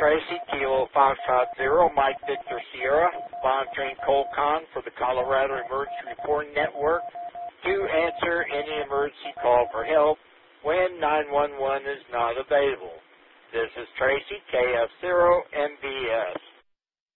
Tracy, Kilo Foxtrot 0, Mike Victor Sierra, monitoring Colcon for the Colorado Emergency Reporting Network to answer any emergency call for help when 911 is not available. This is Tracy, KF0MBS.